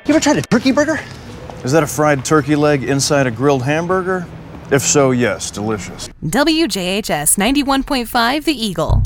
You ever tried a turkey burger? Is that a fried turkey leg inside a grilled hamburger? If so, yes, delicious. WJHS 91.5 The Eagle.